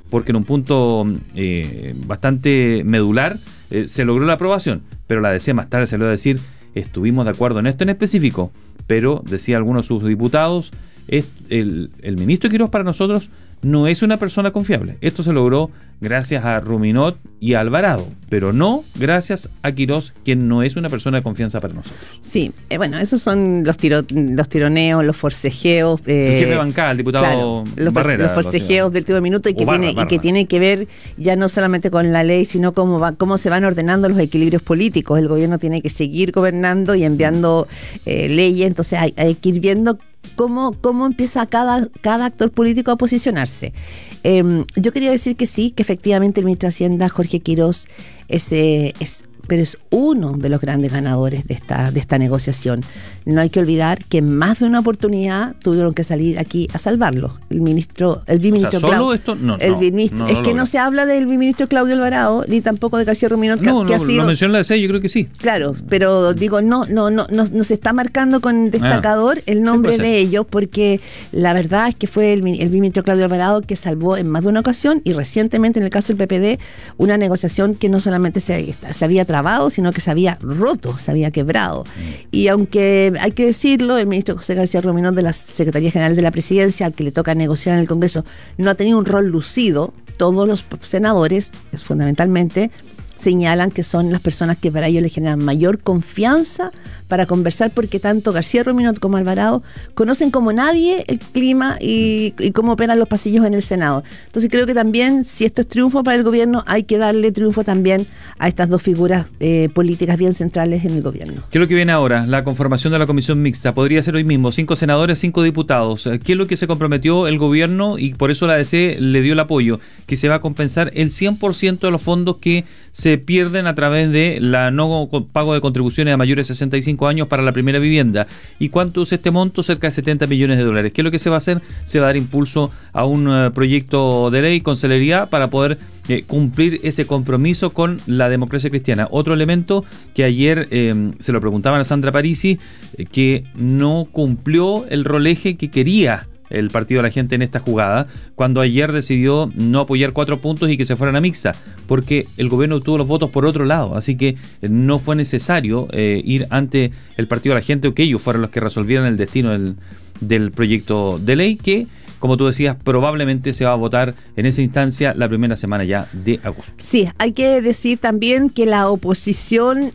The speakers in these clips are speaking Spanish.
porque en un punto bastante medular se logró la aprobación, pero la DC más tarde salió a decir: estuvimos de acuerdo en esto en específico, pero, decía algunos de sus diputados, el ministro Quirós para nosotros no es una persona confiable. Esto se logró gracias a Ruminot y a Alvarado, pero no gracias a Quirós, quien no es una persona de confianza para nosotros. Sí, bueno, esos son los tironeos, los forcejeos. El jefe de bancada, el diputado Barrera. Los forcejeos del último minuto y que tiene que ver ya no solamente con la ley, sino cómo se van ordenando los equilibrios políticos. El gobierno tiene que seguir gobernando y enviando leyes, entonces hay que ir viendo cómo empieza cada actor político a posicionarse. Yo quería decir que sí, que efectivamente el ministro de Hacienda, Jorge Quirós, pero es uno de los grandes ganadores de esta negociación. No hay que olvidar que en más de una oportunidad tuvieron que salir aquí a salvarlo. El viceministro ¿solo esto? No se habla del viceministro Claudio Alvarado, ni tampoco de García Ruminot, que ha sido... Lo mencionó la DC, yo creo que sí. Claro, pero digo, no se está marcando con destacador el nombre de ellos, porque la verdad es que fue el viceministro Claudio Alvarado que salvó en más de una ocasión, y recientemente en el caso del PPD, una negociación que no solamente se había trabado, sino que se había roto, se había quebrado. Y aunque hay que decirlo, el ministro José García Ruminot de la Secretaría General de la Presidencia, al que le toca negociar en el Congreso, no ha tenido un rol lucido. Todos los senadores, fundamentalmente, señalan que son las personas que para ellos le generan mayor confianza para conversar, porque tanto García Ruminot como Alvarado conocen como nadie el clima y cómo operan los pasillos en el Senado. Entonces creo que también, si esto es triunfo para el gobierno, hay que darle triunfo también a estas dos figuras políticas bien centrales en el gobierno. ¿Qué es lo que viene ahora? La conformación de la comisión mixta. Podría ser hoy mismo 5 senadores, 5 diputados. ¿Qué es lo que se comprometió el gobierno? Y por eso la DC le dio el apoyo, que se va a compensar el 100% de los fondos que se pierden a través de la no pago de contribuciones a mayores de 65 años para la primera vivienda. ¿Y cuánto es este monto? Cerca de $70 millones. ¿Qué es lo que se va a hacer? Se va a dar impulso a un proyecto de ley con celeridad para poder cumplir ese compromiso con la democracia cristiana. Otro elemento que ayer se lo preguntaban a Sandra Parisi, que no cumplió el rol eje que quería el Partido de la Gente en esta jugada, cuando ayer decidió no apoyar 4 puntos y que se fueran a mixta, porque el gobierno obtuvo los votos por otro lado, así que no fue necesario ir ante el Partido de la Gente, o que ellos fueran los que resolvieran el destino del proyecto de ley, que, como tú decías, probablemente se va a votar en esa instancia la primera semana ya de agosto. Sí, hay que decir también que la oposición...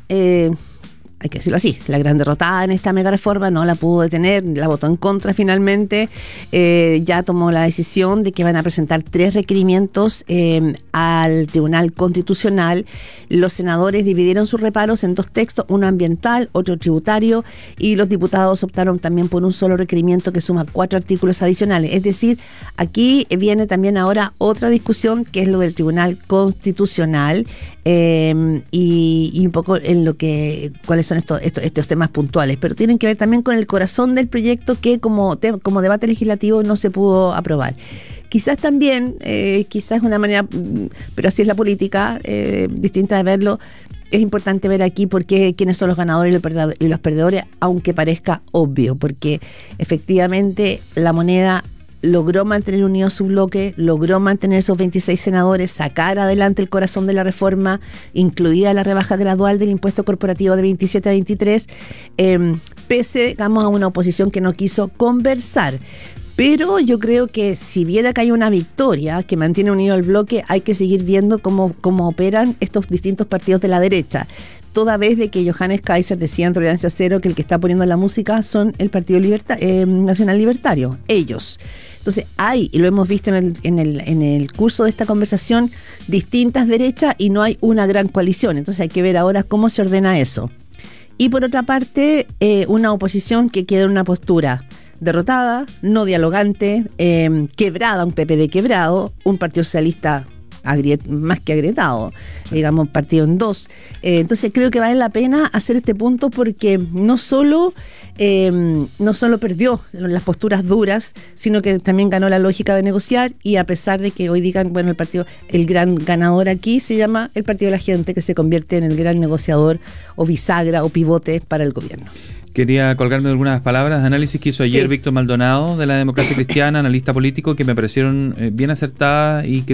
hay que decirlo así, la gran derrotada en esta mega reforma no la pudo detener, la votó en contra finalmente, ya tomó la decisión de que van a presentar 3 requerimientos al Tribunal Constitucional. Los senadores dividieron sus reparos en 2 textos, uno ambiental, otro tributario, y los diputados optaron también por un solo requerimiento que suma 4 artículos adicionales. Es decir, aquí viene también ahora otra discusión, que es lo del Tribunal Constitucional, y un poco en lo que cuáles son estos temas puntuales, pero tienen que ver también con el corazón del proyecto, que como debate legislativo no se pudo aprobar. Quizás también, quizás una manera, pero así es la política, distinta de verlo. Es importante ver aquí quiénes son los ganadores y los perdedores, aunque parezca obvio, porque efectivamente la moneda logró mantener unido su bloque, logró mantener esos 26 senadores, sacar adelante el corazón de la reforma, incluida la rebaja gradual del impuesto corporativo de 27 a 23, pese, digamos, a una oposición que no quiso conversar. Pero yo creo que si bien acá hay una victoria que mantiene unido el bloque, hay que seguir viendo cómo operan estos distintos partidos de la derecha. Toda vez de que Johannes Kaiser decía en Tolerancia Cero que el que está poniendo la música son el Partido Nacional Libertario, ellos. Entonces hay, y lo hemos visto en el curso de esta conversación, distintas derechas y no hay una gran coalición. Entonces hay que ver ahora cómo se ordena eso. Y por otra parte, una oposición que queda en una postura derrotada, no dialogante, quebrada, un PPD quebrado, un Partido Socialista más que agrietado, digamos, partido en 2. Entonces creo que vale la pena hacer este punto, porque no solo perdió las posturas duras, sino que también ganó la lógica de negociar, y a pesar de que hoy digan, bueno, el gran ganador aquí se llama el Partido de la Gente, que se convierte en el gran negociador o bisagra o pivote para el gobierno. Quería colgarme de algunas palabras de análisis que hizo ayer Víctor Maldonado de la Democracia Cristiana, analista político, que me parecieron bien acertadas y que